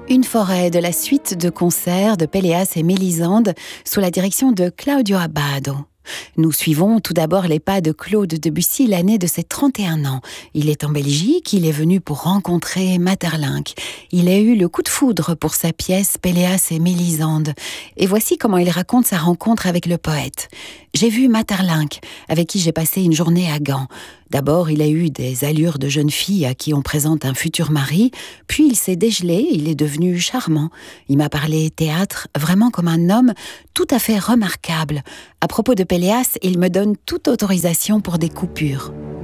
Une forêt de la suite de concerts de Péléas et Mélisande sous la direction de Claudio Abbado. Nous suivons tout d'abord les pas de Claude Debussy l'année de ses 31 ans. Il est en Belgique, il est venu pour rencontrer Maeterlinck. Il a eu le coup de foudre pour sa pièce Péléas et Mélisande. Et voici comment il raconte sa rencontre avec le poète. J'ai vu Maeterlinck, avec qui j'ai passé une journée à Gand. D'abord, il a eu des allures de jeune fille à qui on présente un futur mari, puis il s'est dégelé, il est devenu charmant. Il m'a parlé théâtre, vraiment comme un homme tout à fait remarquable. À propos de Péléas, il me donne toute autorisation pour des coupures.